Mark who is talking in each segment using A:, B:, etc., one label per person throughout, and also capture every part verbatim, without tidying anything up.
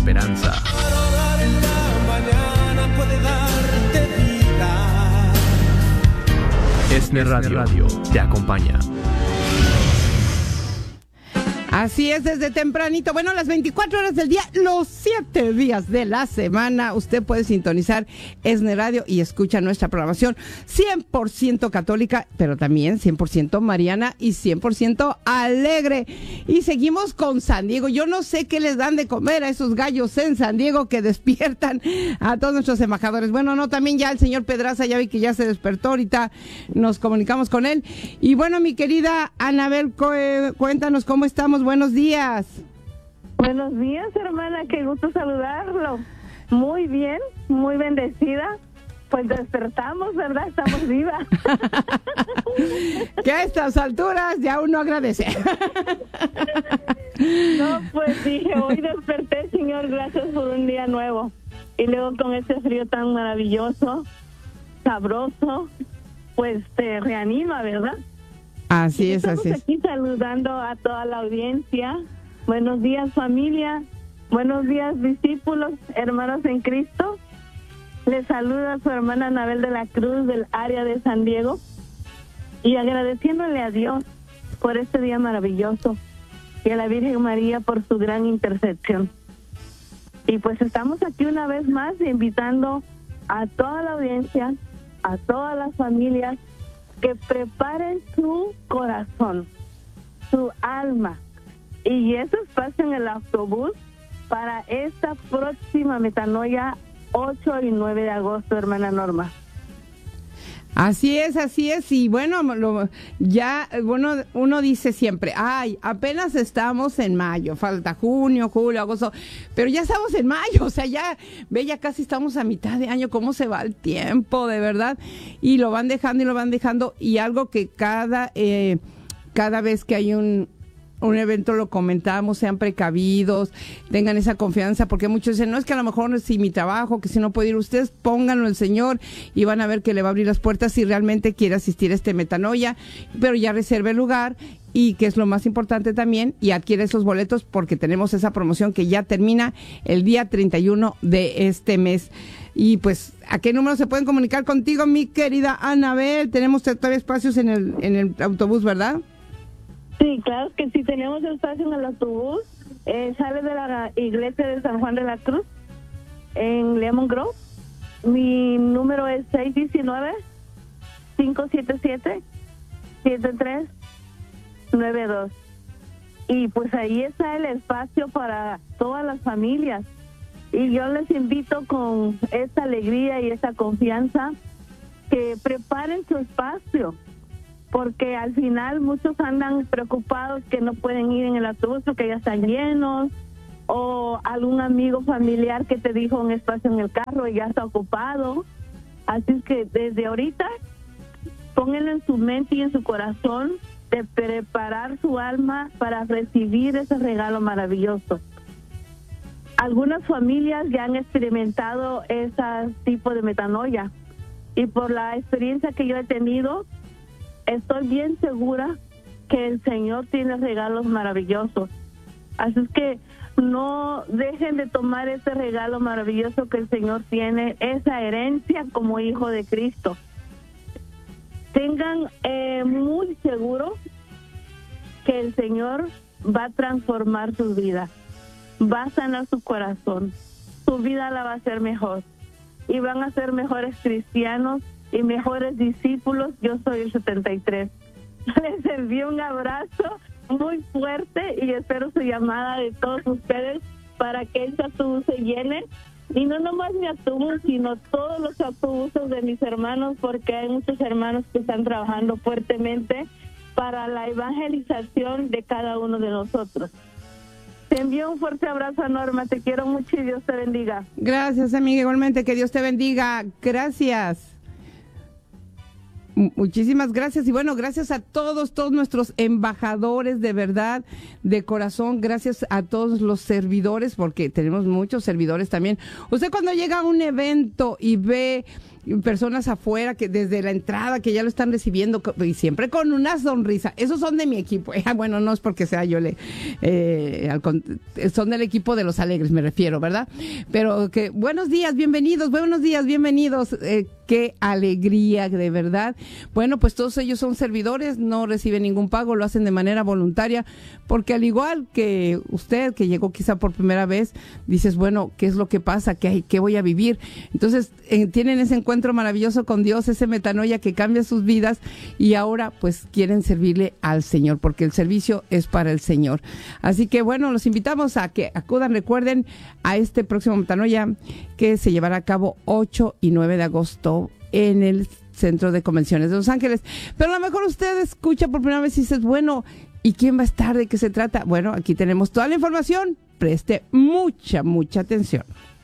A: esperanza. ESNE Radio te acompaña.
B: Así es, desde tempranito, bueno, las veinticuatro horas del día, los siete días de la semana, usted puede sintonizar ESNE Radio y escucha nuestra programación cien por ciento católica, pero también cien por ciento mariana y cien por ciento alegre. Y seguimos con San Diego. Yo no sé qué les dan de comer a esos gallos en San Diego que despiertan a todos nuestros embajadores. Bueno, no, también ya el señor Pedraza, ya vi que ya se despertó, ahorita nos comunicamos con él. Y bueno, mi querida Anabel, cuéntanos cómo estamos. Buenos días.
C: Buenos días, hermana, qué gusto saludarlo. Muy bien, muy bendecida. Pues despertamos, ¿verdad? Estamos vivas.
B: Que a estas alturas ya uno agradece.
C: No, pues dije, hoy desperté, Señor, gracias por un día nuevo. Y luego con este frío tan maravilloso, sabroso, pues te reanima, ¿verdad?
B: Así es, así es.
C: Estamos aquí saludando a toda la audiencia. Buenos días, familia. Buenos días, discípulos, hermanos en Cristo. Les saluda su hermana Anabel de la Cruz del área de San Diego. Y agradeciéndole a Dios por este día maravilloso y a la Virgen María por su gran intercesión. Y pues estamos aquí una vez más invitando a toda la audiencia, a todas las familias, que preparen su corazón, su alma y ese espacio en el autobús para esta próxima metanoia ocho y nueve de agosto, hermana Norma.
B: Así es, así es, y bueno, lo, ya, bueno, uno dice siempre, ay, apenas estamos en mayo, falta junio, julio, agosto, pero ya estamos en mayo, o sea, ya, ve, ya casi estamos a mitad de año, cómo se va el tiempo, de verdad, y lo van dejando y lo van dejando, y algo que cada, eh, cada vez que hay un, un evento lo comentamos, sean precavidos, tengan esa confianza, porque muchos dicen, no, es que a lo mejor si mi trabajo, que si no puede ir, ustedes pónganlo el Señor y van a ver que le va a abrir las puertas si realmente quiere asistir a este metanoia, pero ya reserve el lugar y que es lo más importante también, y adquiere esos boletos porque tenemos esa promoción que ya termina el día treinta y uno de este mes. Y pues, ¿a qué número se pueden comunicar contigo, mi querida Anabel? Tenemos todavía espacios en el, en el autobús, ¿verdad?
C: Sí, claro que sí, tenemos espacio en el autobús. Eh, sale de la iglesia de San Juan de la Cruz en Lemon Grove. Mi número es seis uno nueve, cinco siete siete, siete tres nueve dos. Y pues ahí está el espacio para todas las familias. Y yo les invito con esta alegría y esta confianza que preparen su espacio, porque al final muchos andan preocupados que no pueden ir en el autobús porque ya están llenos, o algún amigo familiar que te dijo un espacio en el carro y ya está ocupado. Así es que desde ahorita pónganlo en su mente y en su corazón de preparar su alma para recibir ese regalo maravilloso. Algunas familias ya han experimentado ese tipo de metanoia, y por la experiencia que yo he tenido, estoy bien segura que el Señor tiene regalos maravillosos. Así es que no dejen de tomar ese regalo maravilloso que el Señor tiene, esa herencia como hijo de Cristo. Tengan eh, muy seguro que el Señor va a transformar su vida, va a sanar su corazón, su vida la va a hacer mejor, y van a ser mejores cristianos y mejores discípulos. Yo soy el setenta y tres. Les envío un abrazo muy fuerte y espero su llamada de todos ustedes para que este autobús se llene. Y no nomás mi autobús, sino todos los autobuses de mis hermanos, porque hay muchos hermanos que están trabajando fuertemente para la evangelización de cada uno de nosotros. Te envío un fuerte abrazo, Norma. Te quiero mucho y Dios te bendiga.
B: Gracias, amiga. Igualmente, que Dios te bendiga. Gracias. Muchísimas gracias y bueno, gracias a todos, todos nuestros embajadores de verdad, de corazón, gracias a todos los servidores, porque tenemos muchos servidores también. Usted cuando llega a un evento y ve personas afuera que desde la entrada que ya lo están recibiendo y siempre con una sonrisa, esos son de mi equipo. Bueno, no es porque sea yo le eh, al, son del equipo de los alegres, me refiero, ¿verdad? Pero que buenos días, bienvenidos, buenos días, bienvenidos, eh, qué alegría, de verdad. Bueno, pues todos ellos son servidores, no reciben ningún pago, lo hacen de manera voluntaria, porque al igual que usted que llegó quizá por primera vez, dices, bueno, ¿qué es lo que pasa? ¿Qué, qué voy a vivir? Entonces, eh, tienen ese encuentro maravilloso con Dios, ese metanoia que cambia sus vidas y ahora pues quieren servirle al Señor, porque el servicio es para el Señor. Así que bueno, los invitamos a que acudan, recuerden, a este próximo metanoia que se llevará a cabo ocho y nueve de agosto en el Centro de Convenciones de Los Ángeles. Pero a lo mejor usted escucha por primera vez y dice, bueno, ¿y quién va a estar? ¿De qué se trata? Bueno, aquí tenemos toda la información. Preste mucha, mucha atención.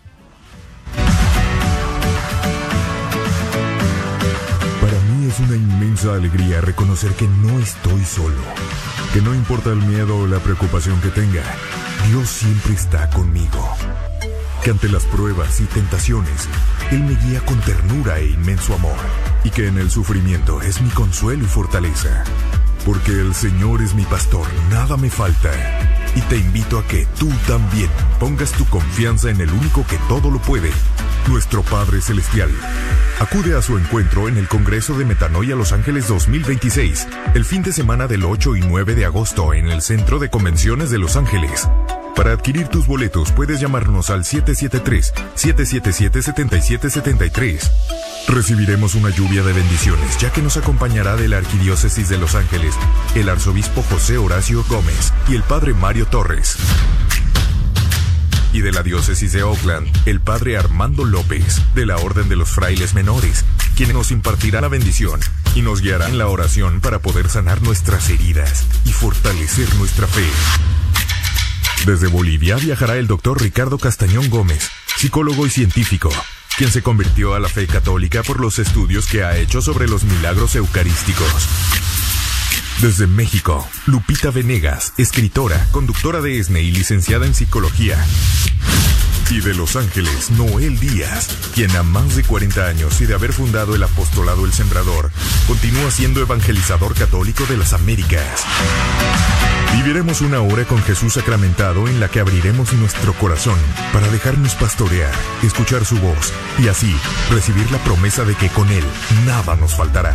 D: Es una inmensa alegría reconocer que no estoy solo, que no importa el miedo o la preocupación que tenga, Dios siempre está conmigo, que ante las pruebas y tentaciones, Él me guía con ternura e inmenso amor, y que en el sufrimiento es mi consuelo y fortaleza, porque el Señor es mi pastor, nada me falta, y te invito a que tú también pongas tu confianza en el único que todo lo puede, nuestro Padre Celestial. Acude a su encuentro en el Congreso de Metanoia Los Ángeles dos mil veintiséis, el fin de semana del ocho y nueve de agosto en el Centro de Convenciones de Los Ángeles. Para adquirir tus boletos puedes llamarnos al siete siete tres, siete siete siete, siete siete siete tres. Recibiremos una lluvia de bendiciones, ya que nos acompañará de la Arquidiócesis de Los Ángeles, el arzobispo José Horacio Gómez y el padre Mario Torres. Y de la diócesis de Oakland, el padre Armando López, de la Orden de los Frailes Menores, quien nos impartirá la bendición y nos guiará en la oración para poder sanar nuestras heridas y fortalecer nuestra fe. Desde Bolivia viajará el doctor Ricardo Castañón Gómez, psicólogo y científico, quien se convirtió a la fe católica por los estudios que ha hecho sobre los milagros eucarísticos. Desde México, Lupita Venegas, escritora, conductora de ESNE y licenciada en psicología. Y de Los Ángeles, Noel Díaz, quien a más de cuarenta años y de haber fundado el apostolado El Sembrador, continúa siendo evangelizador católico de las Américas. Viviremos una hora con Jesús sacramentado en la que abriremos nuestro corazón para dejarnos pastorear, escuchar su voz y así recibir la promesa de que con Él nada nos faltará.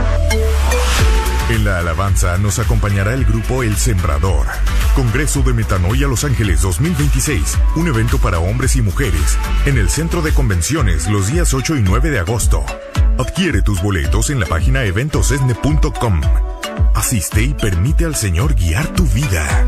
D: En la alabanza nos acompañará el grupo El Sembrador. Congreso de Metanoia Los Ángeles dos mil veintiséis, un evento para hombres y mujeres, en el Centro de Convenciones los días ocho y nueve de agosto. Adquiere tus boletos en la página eventos esne punto com. Asiste y permite al Señor guiar tu vida.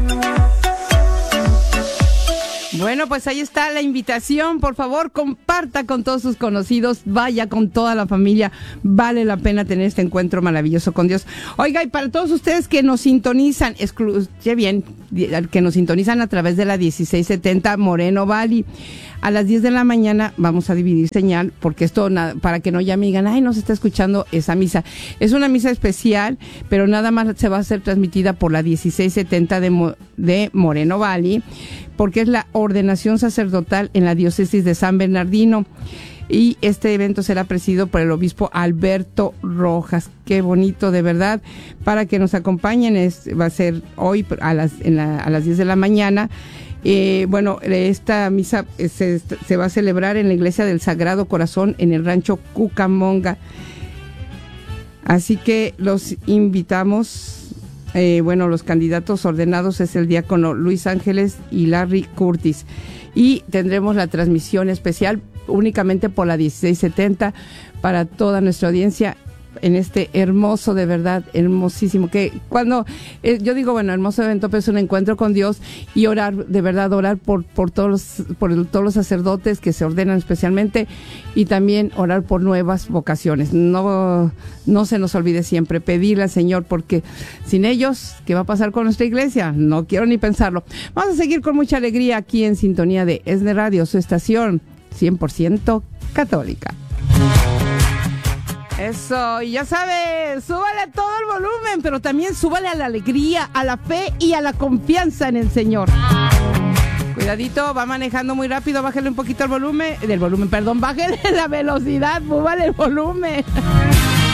B: Bueno, pues ahí está la invitación. Por favor, comparta con todos sus conocidos, vaya con toda la familia. Vale la pena tener este encuentro maravilloso con Dios. Oiga, y para todos ustedes que nos sintonizan, escuche bien, que nos sintonizan a través de la dieciséis setenta Moreno Valley, a las diez de la mañana vamos a dividir señal, porque esto, para que no ya me digan, ay, no se está escuchando esa misa. Es una misa especial, pero nada más se va a ser transmitida por la dieciséis setenta de, Mo, de Moreno Valley, porque es la ordenación sacerdotal en la diócesis de San Bernardino. Y este evento será presidido por el obispo Alberto Rojas. Qué bonito, de verdad, para que nos acompañen. Es, va a ser hoy a las, en la, a las diez de la mañana. Eh, bueno, esta misa se, se va a celebrar en la iglesia del Sagrado Corazón en el rancho Cucamonga. Así que los invitamos. Eh, bueno, los candidatos ordenados es el diácono Luis Ángeles y Larry Curtis. Y tendremos la transmisión especial únicamente por la dieciséis setenta para toda nuestra audiencia en este hermoso, de verdad, hermosísimo, que cuando, eh, yo digo, bueno, hermoso evento, pero es un encuentro con Dios y orar, de verdad, orar por, por todos los, por el, todos los sacerdotes que se ordenan especialmente, y también orar por nuevas vocaciones. No, no se nos olvide siempre pedirle al Señor, porque sin ellos, ¿qué va a pasar con nuestra iglesia? No quiero ni pensarlo. Vamos a seguir con mucha alegría aquí en sintonía de ESNE Radio, su estación cien por ciento católica. Eso, y ya sabes, súbale todo el volumen, pero también súbale a la alegría, a la fe y a la confianza en el Señor. Cuidadito, va manejando muy rápido, bájale un poquito el volumen, del volumen, perdón, bájale la velocidad, súbale el volumen.